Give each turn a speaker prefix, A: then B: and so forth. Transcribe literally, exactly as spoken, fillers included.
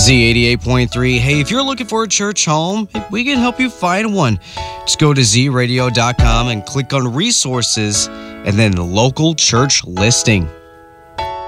A: Z eighty-eight point three. Hey, if you're looking for a church home, we can help you find one. Just go to z radio dot com and click on resources and then local church listing.